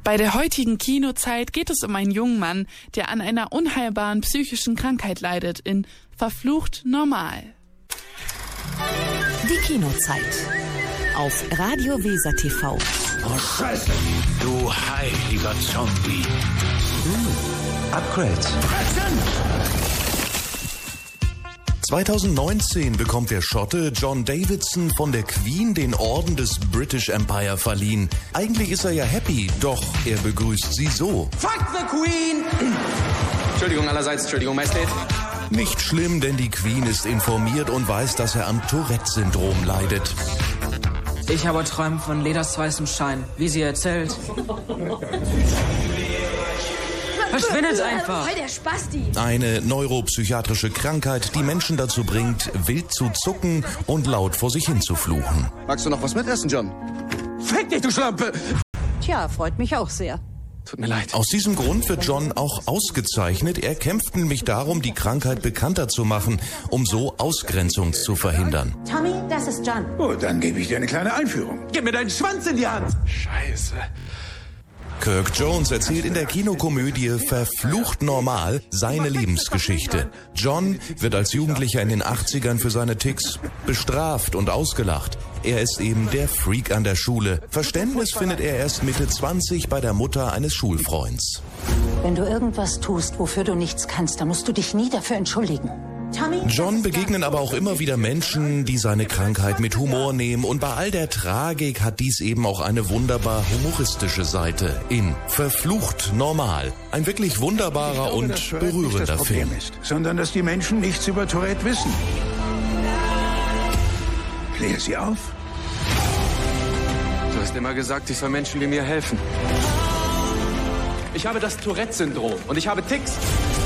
Bei der heutigen Kinozeit geht es um einen jungen Mann, der an einer unheilbaren psychischen Krankheit leidet, in Verflucht normal. Die Kinozeit auf Radio Weser TV. Oh Scheiße! Du heiliger Zombie! Upgrade. 2019 bekommt der Schotte John Davidson von der Queen den Orden des British Empire verliehen. Eigentlich ist er ja happy, doch er begrüßt sie so. Fuck the Queen! Entschuldigung allerseits, Entschuldigung, Majestät. Nicht schlimm, denn die Queen ist informiert und weiß, dass er am Tourette-Syndrom leidet. Ich habe Träume von Ledas weißem Schein, wie sie erzählt. Verschwindet einfach! Voll der Spasti! Eine neuropsychiatrische Krankheit, die Menschen dazu bringt, wild zu zucken und laut vor sich hin zu fluchen. Magst du noch was mitessen, John? Fick dich, du Schlampe! Tja, freut mich auch sehr. Tut mir leid. Aus diesem Grund wird John auch ausgezeichnet. Er kämpft nämlich darum, die Krankheit bekannter zu machen, um so Ausgrenzung zu verhindern. Tommy, das ist John. Gut, dann gebe ich dir eine kleine Einführung. Gib mir deinen Schwanz in die Hand! Scheiße. Kirk Jones erzählt in der Kinokomödie Verflucht normal seine Lebensgeschichte. John wird als Jugendlicher in den 80ern für seine Ticks bestraft und ausgelacht. Er ist eben der Freak an der Schule. Verständnis findet er erst Mitte 20 bei der Mutter eines Schulfreunds. Wenn du irgendwas tust, wofür du nichts kannst, dann musst du dich nie dafür entschuldigen. John begegnen aber auch immer wieder Menschen, die seine Krankheit mit Humor nehmen. Und bei all der Tragik hat dies eben auch eine wunderbar humoristische Seite in Verflucht normal. Ein wirklich wunderbarer und berührender Film. Sondern dass die Menschen nichts über Tourette wissen. Klär sie auf. Du hast immer gesagt, ich soll Menschen wie mir helfen. Ich habe das Tourette-Syndrom und ich habe Ticks.